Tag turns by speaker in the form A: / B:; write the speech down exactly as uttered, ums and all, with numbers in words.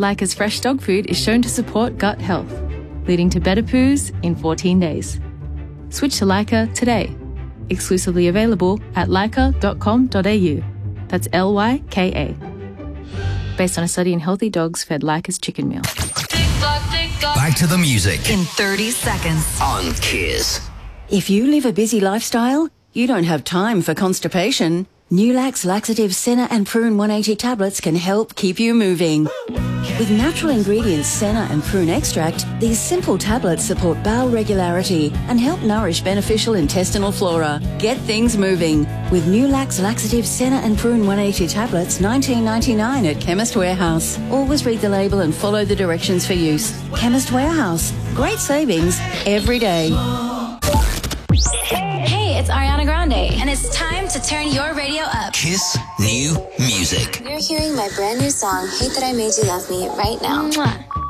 A: Lyca's fresh dog food is shown to support gut health, leading to better poos in fourteen days. Switch to Lyca today. Exclusively available at lyca dot com dot a u. That's L Y K A. Based on a study in healthy dogs fed Lyca's chicken meal.
B: Back to the music
C: in thirty seconds
B: on Kiss.
D: If you live a busy lifestyle, you don't have time for constipation. Nulax Laxative Senna and Prune one eighty tablets can help keep you moving. With natural ingredients Senna and Prune extract, these simple tablets support bowel regularity and help nourish beneficial intestinal flora. Get things moving with Nulax Laxative Senna and Prune one eighty tablets, nineteen ninety-nine at Chemist Warehouse. Always read the label and follow the directions for use. Chemist Warehouse. Great savings every day.
E: Hey, it's Ariana Grande, and it's time to turn your radio up.
B: Kiss New Music.
E: You're hearing my brand new song, Hate That I Made You Love Me, right now. Mwah.